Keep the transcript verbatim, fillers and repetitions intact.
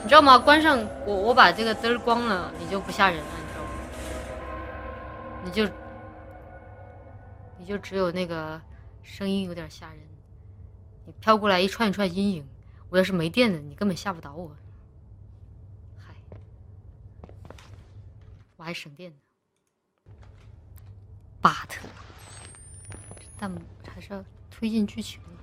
你知道吗？关上我我把这个灯关了，你就不吓人了，你知道吗？你就你就只有那个声音有点吓人，你飘过来一串一串阴影，我要是没电了，你根本吓不倒我。嗨，我还省电呢。but，但还是要推进剧情。